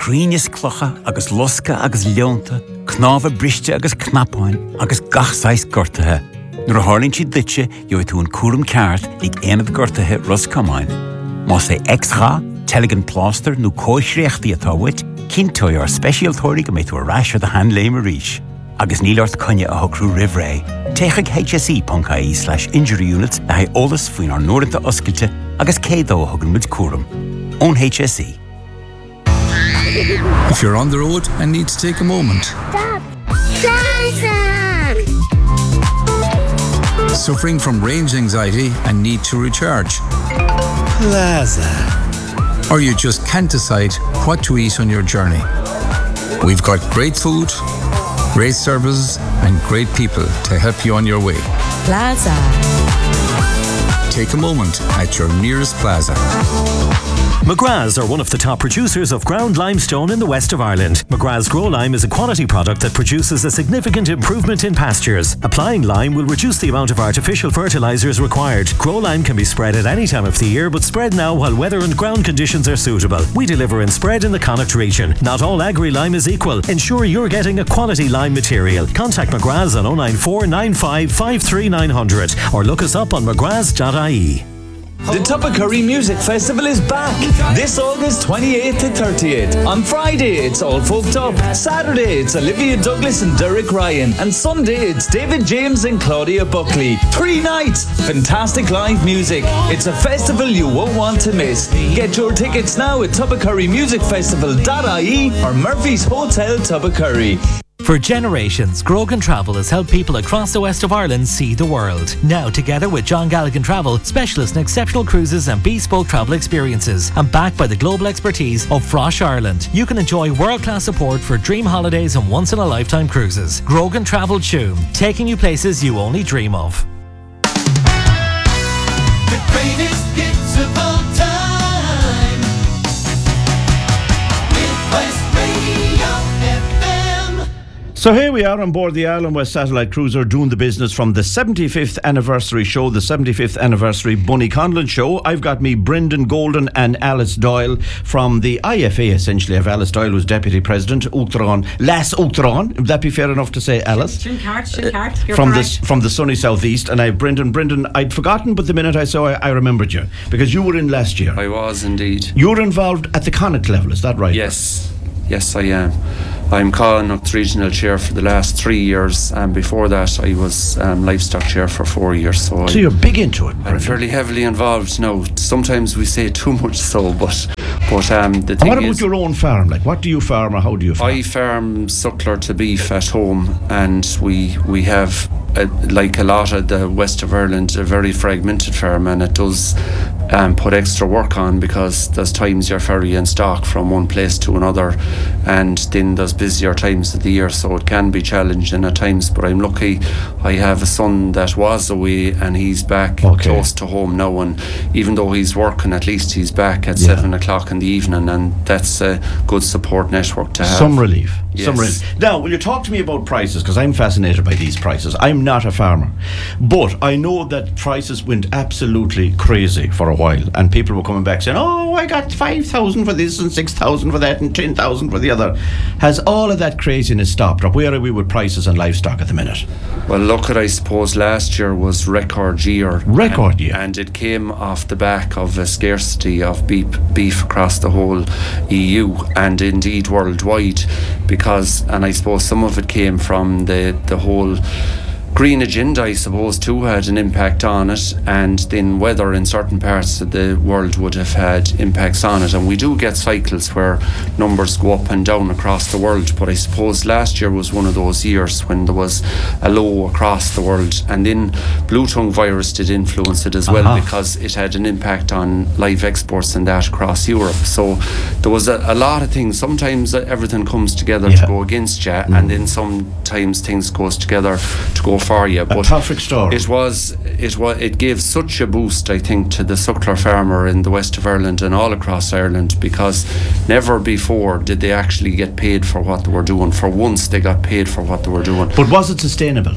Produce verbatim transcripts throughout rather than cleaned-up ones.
Críneas clocha agus losca agus leonta, Knáfa briste agus knapáin agus gachsáis gortathe. Nuair a hálinn siad ditse, jo tú an cuaram ceart ag éanamh gortathe Roscomáin. Má sé extra, teligin pláster nó cóisreachtaí atá wit, cinntói ar speisialtóirí go méid tú a ráis ar de hand léim a ríis. Agus nílart conne a hocrú rivré. Téigh H S E dot I E slash injury units a hai olas faoin ar nóirinta oscailte agus cédó a thugann muid cuaram. Ón H S E. If you're on the road and need to take a moment. Stop! Plaza! Suffering from range anxiety and need to recharge. Plaza. Or you just can't decide what to eat on your journey. We've got great food, great services and great people to help you on your way. Plaza. Take a moment at your nearest Plaza. McGrath's are one of the top producers of ground limestone in the west of Ireland. McGrath's Grow Lime is a quality product that produces a significant improvement in pastures. Applying lime will reduce the amount of artificial fertilisers required. Grow Lime can be spread at any time of the year, but spread now while weather and ground conditions are suitable. We deliver in spread in the Connacht region. Not all agri lime is equal. Ensure you're getting a quality lime material. Contact McGrath's on oh nine four nine five five three nine hundred or look us up on mcgraths dot I E. The Tubbercurry Music Festival is back this August twenty-eighth to thirty-eighth. On Friday, it's All Folked Up. Saturday, it's Olivia Douglas and Derek Ryan. And Sunday, it's David James and Claudia Buckley. Three nights, fantastic live music. It's a festival you won't want to miss. Get your tickets now at tubbercurry music festival dot I E or Murphy's Hotel Tubbercurry. For generations, Grogan Travel has helped people across the west of Ireland see the world. Now, together with John Galligan Travel, specialists in exceptional cruises and bespoke travel experiences, and backed by the global expertise of Frosh Ireland, you can enjoy world-class support for dream holidays and once-in-a-lifetime cruises. Grogan Travel Tuam, taking you places you only dream of. The greatest hits of all time with West Radio F M. So here we are on board the Ireland West Satellite Cruiser doing the business from the seventy-fifth anniversary show, the seventy-fifth anniversary Bunny Conlon show. I've got me Brendan Golden and Alice Doyle from the I F A, essentially, of Alice Doyle was Deputy President, Uachtaráin, Las Uachtaráin, would that be fair enough to say, Alice? Shincart, Shincart, you're from correct. the, from the sunny southeast, and I have Brendan. Brendan, I'd forgotten, but the minute I saw you, I remembered you, because you were in last year. I was indeed. You were involved at the Connacht level, is that right? Yes, yes I am. I'm Connacht Regional Chair for the last three years, and before that I was um, Livestock Chair for four years. So, so I, you're big into it. I'm fairly heavily involved now. Sometimes we say too much so, but but um, the thing and what about is, your own farm? Like, what do you farm, or how do you farm? I farm suckler to beef at home, and we we have a, like a lot of the west of Ireland, a very fragmented farm, and it does um, put extra work on, because there's times you're ferrying stock from one place to another, and then there's busier times of the year, so it can be challenging at times. But I'm lucky I have a son that was away and he's back okay. close to home now, and even though he's working, at least he's back at yeah. seven o'clock in the evening, and that's a good support network to have. Some relief. Yes. Some relief. Now, will you talk to me about prices, because I'm fascinated by these prices. I'm not a farmer, but I know that prices went absolutely crazy for a while, and people were coming back saying, oh, I got five thousand for this and six thousand for that and ten thousand for the other. Has all of that craziness stopped, or where are we with prices and livestock at the minute? Well, look, at I suppose last year was record year. Record and, year. And it came off the back of a scarcity of beef, beef across the whole E U and indeed worldwide, because, and I suppose some of it came from the, the whole green agenda, I suppose, too, had an impact on it, and then weather in certain parts of the world would have had impacts on it, and we do get cycles where numbers go up and down across the world. But I suppose last year was one of those years when there was a low across the world, and then blue tongue virus did influence it as well, uh-huh. because it had an impact on live exports and that across Europe. So there was a, a lot of things. Sometimes everything comes together yeah. to go against you, mm. and then sometimes things goes together to go for you. But a perfect story. It was, it was, it gave such a boost, I think, to the suckler farmer in the west of Ireland and all across Ireland, because never before did they actually get paid for what they were doing. For once, they got paid for what they were doing. But was it sustainable?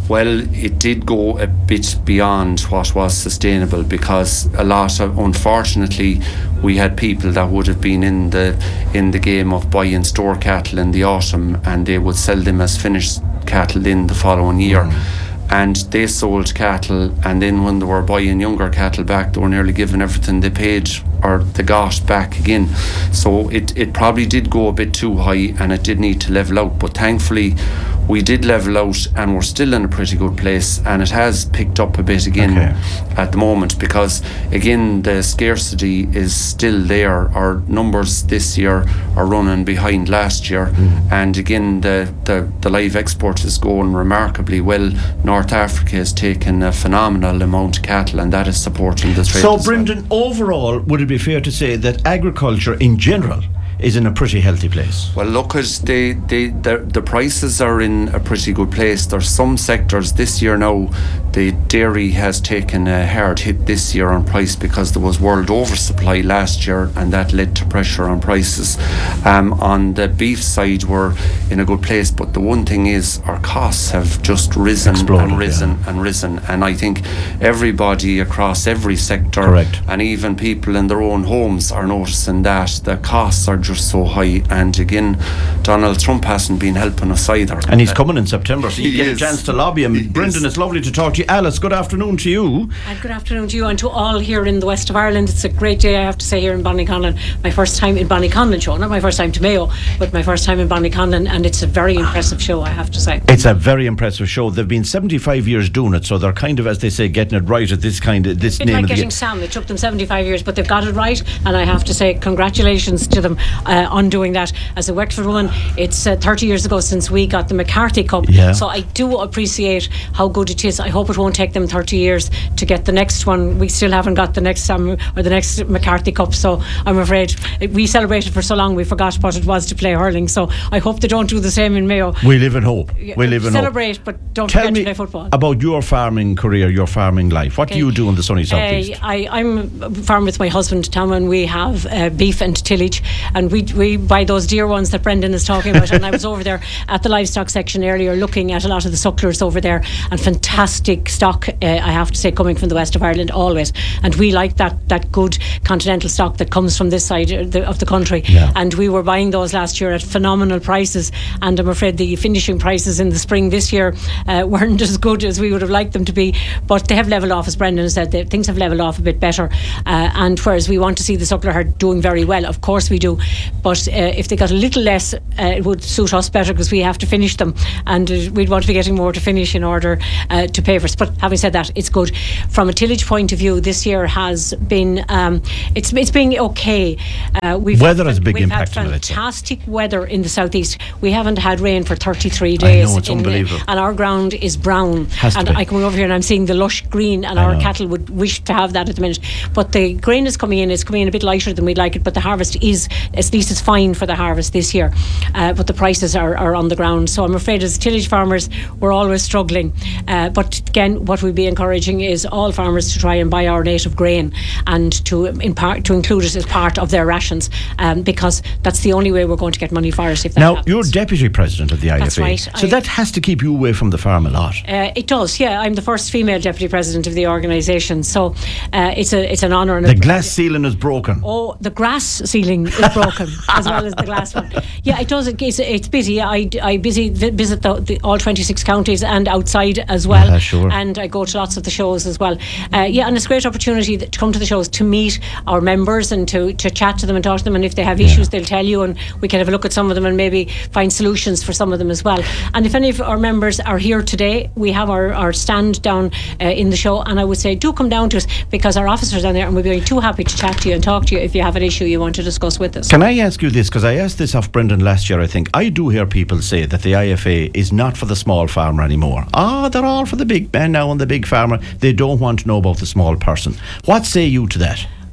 Well, it did go a bit beyond what was sustainable, because a lot of, unfortunately, we had people that would have been in the in the game of buying store cattle in the autumn, and they would sell them as finished cattle in the following year. Mm. And they sold cattle, and then when they were buying younger cattle back, they were nearly giving everything they paid or they got back again. So it, it probably did go a bit too high, and it did need to level out. But thankfully, we did level out, and we're still in a pretty good place, and it has picked up a bit again okay. at the moment, because again the scarcity is still there. Our numbers this year are running behind last year, mm. and again the, the, the live export is going remarkably well. North Africa has taken a phenomenal amount of cattle, and that is supporting the trade. So Brendan, well. overall, would it be fair to say that agriculture in general is in a pretty healthy place? Well, look, at they, they, the, the prices are in a pretty good place. There's some sectors this year now, the dairy has taken a hard hit this year on price, because there was world oversupply last year, and that led to pressure on prices. Um, on the beef side, we're in a good place, but the one thing is our costs have just risen Exploded, and risen yeah. and risen, and I think everybody across every sector, Correct. and even people in their own homes, are noticing that the costs are just so high. And again, Donald Trump hasn't been helping us either, and he's uh, coming in September, so you he get is. a chance to lobby him. He Brendan, is. It's lovely to talk to you. Alice, good afternoon to you. And good afternoon to you, and to all here in the west of Ireland. It's a great day, I have to say, here in Ballyconlin. My first time in Ballyconlin show, not my first time to Mayo, but my first time in Ballyconlin, and it's a very impressive show, I have to say. It's a very impressive show. They've been seventy-five years doing it, so they're kind of, as they say, getting it right at this kind of this it's name like of getting the Sam. It took them seventy-five years, but they've got it right, and I have to say congratulations to them uh, on doing that. As a Wexford woman, it's uh, thirty years ago since we got the McCarthy Cup, yeah. so I do appreciate how good it is. I hope it won't take them thirty years to get the next one. We still haven't got the next um, or the next McCarthy Cup, so I'm afraid we celebrated for so long we forgot what it was to play hurling, so I hope they don't do the same in Mayo. We live in hope. We live in Celebrate, hope. but don't Tell forget me to play football. About your farming career, your farming life. What okay. do you do in the sunny southeast? Uh, I, I'm a farm with my husband Tom, and we have uh, beef and tillage, and we we buy those dear ones that Brendan is talking about. And I was over there at the livestock section earlier looking at a lot of the sucklers over there, and fantastic stock, uh, I have to say, coming from the west of Ireland always. And we like that that good continental stock that comes from this side of the, of the country. Yeah. And we were buying those last year at phenomenal prices, and I'm afraid the finishing prices in the spring this year uh, weren't as good as we would have liked them to be, but they have levelled off, as Brendan said. They, things have levelled off a bit better, uh, and whereas we want to see the suckler herd doing very well, of course we do, but uh, if they got a little less, uh, it would suit us better, because we have to finish them, and uh, we'd want to be getting more to finish in order uh, to pay for it. But having said that, it's good. From a tillage point of view, this year has been um, it's it's been okay. Uh, we've weather had, has a big we've impact had on it. Fantastic weather in the southeast. We haven't had rain for thirty-three days. I know, it's in, unbelievable. And our ground is brown. Has and to be. I come over here and I'm seeing the lush green, and I our know. cattle would wish to have that at the minute. But the grain is coming in. It's coming in a bit lighter than we'd like it. But the harvest is, at least it's fine for the harvest this year. Uh, but the prices are, are on the ground. So I'm afraid as tillage farmers, we're always struggling. Uh, but again, what we'd be encouraging is all farmers to try and buy our native grain, and to in part to include it as part of their rations, um, because that's the only way we're going to get money for it. If that now, happens. you're deputy president of the I F A. That's right. So I, that has to keep you away from the farm a lot. Uh, it does, yeah. I'm the first female deputy president of the organisation, so uh, it's a it's an honour. The glass ceiling is broken. Oh, the grass ceiling is broken as well as the glass one. Yeah, it does. It's, it's busy. I, I busy visit the, the, all twenty-six counties and outside as well. Yeah, sure. And I go to lots of the shows as well. Uh, yeah, and it's a great opportunity to come to the shows, to meet our members and to, to chat to them and talk to them. And if they have Yeah. issues, they'll tell you, and we can have a look at some of them and maybe find solutions for some of them as well. And if any of our members are here today, we have our, our stand down uh, in the show, and I would say do come down to us, because our officers are down there, and we'll be too happy to chat to you and talk to you if you have an issue you want to discuss with us. Can I ask you this, because I asked this off Brendan last year, I think. I do hear people say that the I F A is not for the small farmer anymore. Ah, they're all for the big man now and the big farmer. They don't want to know about the small person. What say you to that?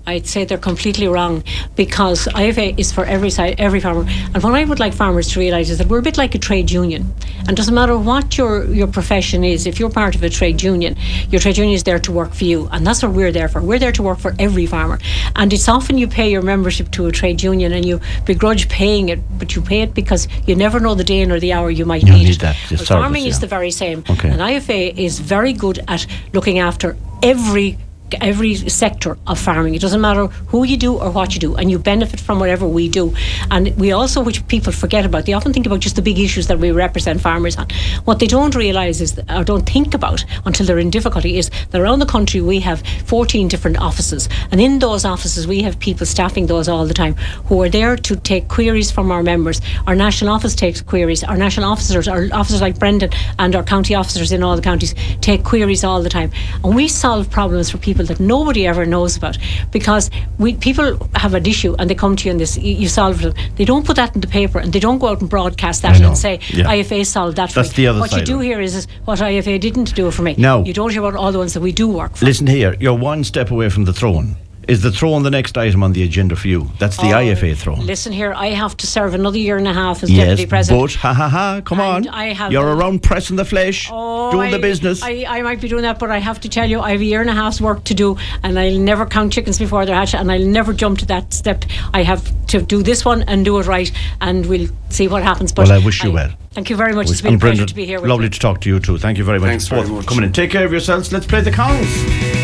I'd say they're completely wrong, because I F A is for every side, every farmer. And what I would like farmers to realise is that we're a bit like a trade union. And it doesn't matter what your, your profession is, if you're part of a trade union, your trade union is there to work for you. And that's what we're there for. We're there to work for every farmer. And it's often you pay your membership to a trade union and you begrudge paying it, but you pay it because you never know the day nor the hour you might you need, need it. that. Well, service, farming yeah. is the very same. Okay. And I F A is very good at looking after every every sector of farming. It doesn't matter who you do or what you do, and you benefit from whatever we do. And we also, which people forget about, they often think about just the big issues that we represent farmers on. What they don't realise is, or don't think about until they're in difficulty, is that around the country we have fourteen different offices, and in those offices we have people staffing those all the time who are there to take queries from our members. Our national office takes queries. Our national officers, our officers like Brendan and our county officers in all the counties take queries all the time, and we solve problems for people that nobody ever knows about, because we people have an issue and they come to you and this you, you solve it. They don't put that in the paper and they don't go out and broadcast that and say yeah. I F A solved that That's for me. the other what side you do of it. here is, is what I F A didn't do for me. No. You don't hear about all the ones that we do work for. Listen here, you're one step away from the throne. Is the throne the next item on the agenda for you? That's the Oh, I F A throne. Listen here, I have to serve another year and a half as Yes, deputy president. but ha ha ha, come And on. I have You're a- around pressing the flesh, Oh, doing I, the business. I, I might be doing that, but I have to tell you, I have a year and a half's work to do, and I'll never count chickens before they're hatched, and I'll never jump to that step. I have to do this one and do it right, and we'll see what happens. But Well, I wish you well. Thank you very much. It's been And a pleasure Brendan, to be here with lovely you. to talk to you too. Thank you very much. Thanks very both much. for coming in. Take care of yourselves. Let's play the counts.